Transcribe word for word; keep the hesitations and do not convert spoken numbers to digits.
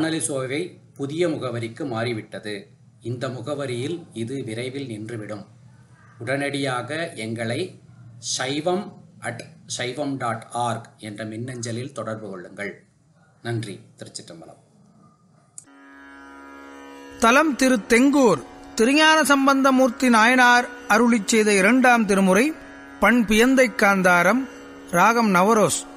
வானொலி சேவை புதிய முகவரிக்கு மாறிவிட்டது. இந்த முகவரியில் இது விரைவில் நின்றுவிடும். உடனடியாக எங்களை சைவம் அட் சைவம் டாட் ஆர்க் என்ற மின்னஞ்சலில் தொடர்பு கொள்ளுங்கள். நன்றி. திருச்சிற்றம்பலம். தலம் திரு தெங்கூர் திருஞான சம்பந்தமூர்த்தி நாயனார் அருளிச் செய்த இரண்டாம் திருமுறை பண் பியந்தை காந்தாரம், ராகம் நவரோஸ்.